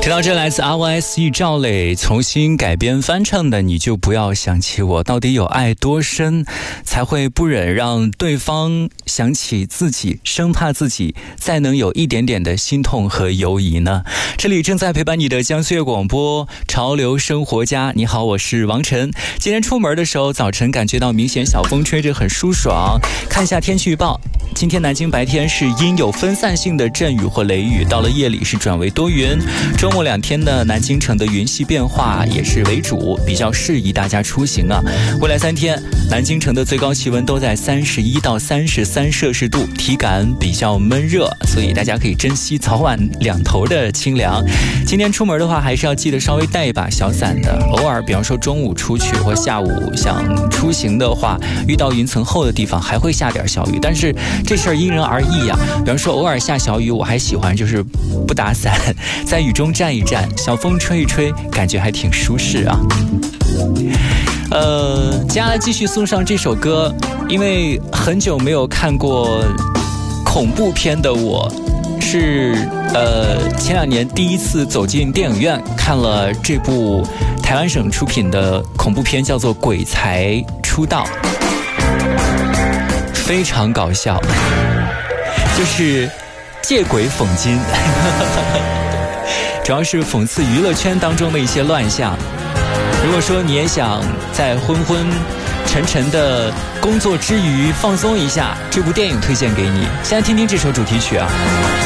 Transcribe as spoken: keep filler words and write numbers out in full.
这道这来自 R Y S E 赵磊重新改编翻唱的《你就不要想起我》，到底有爱多深才会不忍让对方想起自己，生怕自己再能有一点点的心痛和犹疑呢？这里正在陪伴你的江苏粤广播潮流生活家，你好，我是王晨。今天出门的时候，早晨感觉到明显小风吹着很舒爽。看一下天气预报，今天南京白天是阴有分散性的阵雨或雷雨，到了夜里是转为多云。周末两天呢，南京城的云系变化也是为主，比较适宜大家出行啊。未来三天，南京城的最高气温都在三十一到三十三摄氏度，体感比较闷热，所以大家可以珍惜早晚两头的清凉。今天出门的话，还是要记得稍微带一把小伞的。偶尔，比方说中午出去或下午想出行的话，遇到云层厚的地方还会下点小雨，但是这事儿因人而异啊。比方说偶尔下小雨，我还喜欢就是不打伞，在雨中站一站，小风吹一吹，感觉还挺舒适啊。呃，接下来继续送上这首歌，因为很久没有看过恐怖片的我，是呃前两年第一次走进电影院看了这部台湾省出品的恐怖片，叫做《鬼才出道》，非常搞笑，就是借鬼讽今，主要是讽刺娱乐圈当中的一些乱象。如果说你也想在昏昏沉沉的工作之余放松一下，这部电影推荐给你。先来听听这首主题曲啊。